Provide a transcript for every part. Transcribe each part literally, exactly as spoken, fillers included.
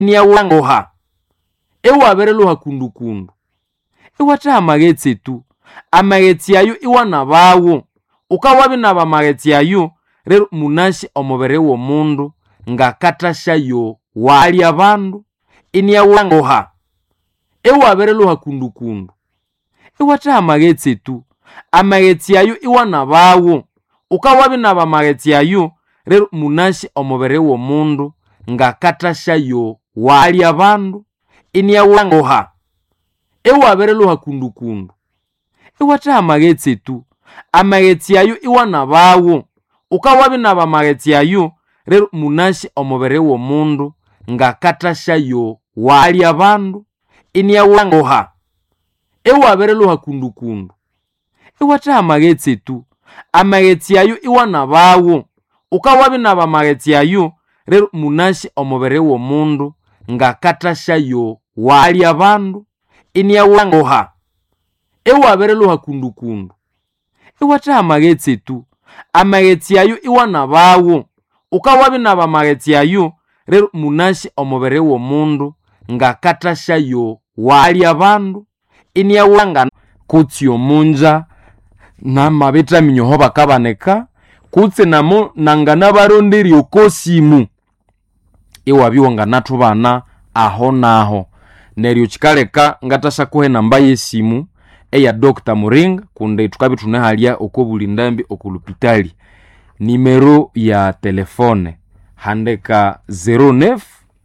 niya wangoha ewa bereluha kundu kundu iwata amagetse tu amagetse yayo iwana bawo ukawabe naba amagetse yayo rero munashi omubere wo mundu ngakatasha yo wali abandu iniya wangoha ewa bereluha kundu kundu iwata amagetse tu amagetse yayo iwana bawo ukawabe naba amagetse yayo rero munashi omubere wo mundu ngakatasha yo wali abandu iniya wangoha ewa bereluha kundu kundu iwata amagetse tu amagetse yayo iwana bawo ukawabe naba amagetse yayo rero munashi omubere wo mundu ngakatasha yo wali abandu iniya wangoha ewa bereluha kundu kundu iwata amagetse tu amagetse yayo iwana bawo ukawabe naba amagetse yayo rero munashi omubere wo mundu ngakatasha yo wali abandu iniya wangoha ewa bereluha kundu kundu iwata amagetse tu amagetse yayo iwana bawo ukawabe naba amagetse yayo rero munashi omubere wo mundu ngakatasha yo wali abandu iniya wanga kutsi omunja na mabeta minyoho bakabaneka kutse namo nangana baronderi okosimu ewa biwanga natubana aho naho neryo chikaleka ngatasha kuhe namba yesimu eya Doctor Muringa kunde tukabi tunahalia okobuli ndambi okulupitali nimero ya telefone handeka zero neuf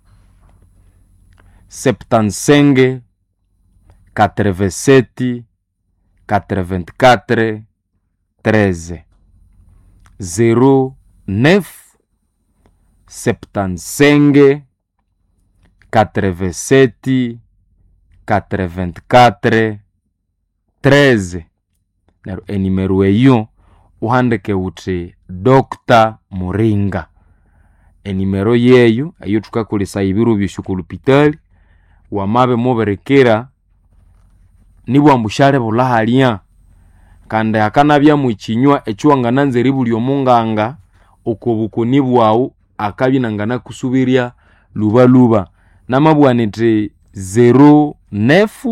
septansengi quatre-vingt-sept quatre-vingt-quatre treize zero neuf septansengi quatre-vingt-sept quatre-vingt-quatre treize nero enimero eyo uhandeke uti Doctor Muringa enimero yeyo ayo tukakolesa ibiru by'okulupitali wamabe moberekera nibwa mbushare bulahalia kanda akanabya mu kinywa ekiwangana nzeri buli omunganga okobukoni bwawo akabinangana kusubirya luba luba namabwanete zero neuf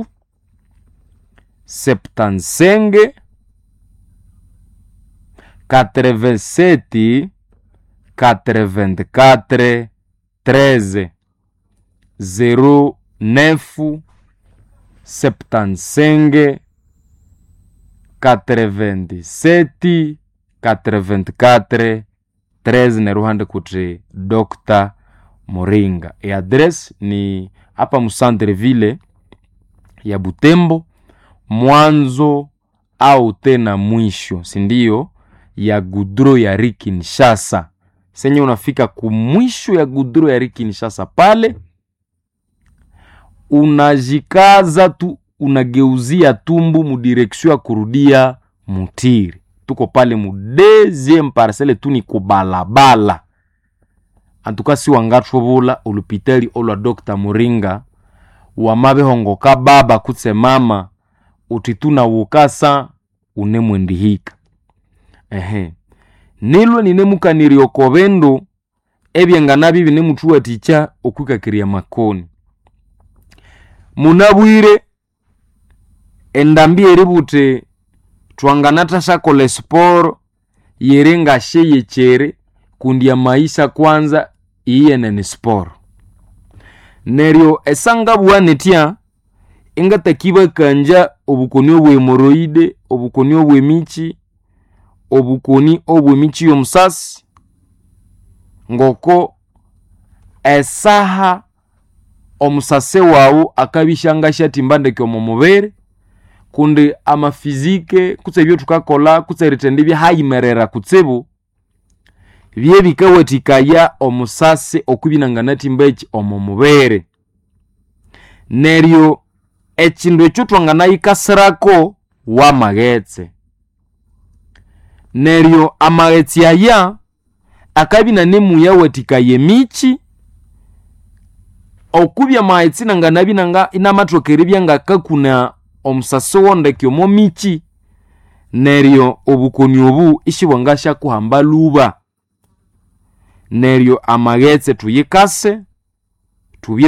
septansengi quatre-vingt-sept quatre-vingt-quatre treize zero neuf septansengi quatre-vingt-sept quatre-vingt-quatre treize neruhande kuti Doctor Muringa. E address ni hapa mu Centreville ya Butembo, mwanzo au tena mwisho, sindio, ya gudro ya Kinshasa. Senye unafika kumwisho ya gudro ya Kinshasa pale, unajikaza tu, unageuzia tumbu mu direksio ya kurudia Mutiri. Tuko pale mu deuxième parcelle tu ni kubalabala. Antuka si wangatu bula ulupitali olwa Doctor Muringa wamabe hongoka baba kutse mama utituna wukasa unemwendihika. Ehe. Nilwe ninemuka niriokobendo ebyengana bibi nemutuwa ticha okuka kiria makoni. Munabwire endambi eribute tuanganata shakole sport yerenga sheye chere kundi ya maisha kwanza iye nene sport. Nerio esanga buwanetia ingata kiba kanja obukoni obwe hemoroide, obukoni obwe michi, obukoni obwe michi yomsasi, ngoko esaha omusase wawu akabishanga shati mbandeke omumubere kundi ama fizike kutse byo tukakola kutse ritendibye hayimerera kutsebu bye bikawatikaya omusase okubinangana timbechi omumubere. Nerio ekindu ekyo twangana ikasirako wa magetse. Nerio amagetse aya akabina nemu yawatikaye michi okubya maitsi nangana binanga inamatokeri byanga kakuna omusase wondeke omo michi. Nerio obukoni obu ishibwangasha kuhamba luba. Nerio amagetse tuyikase